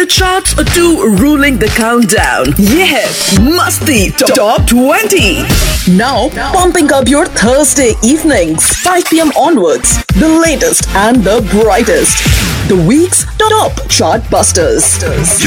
charts to ruling the countdown. ये है मस्ती top 20. Now pumping up your Thursday evenings 5 p.m. onwards. The latest and the brightest. The week's top chart busters.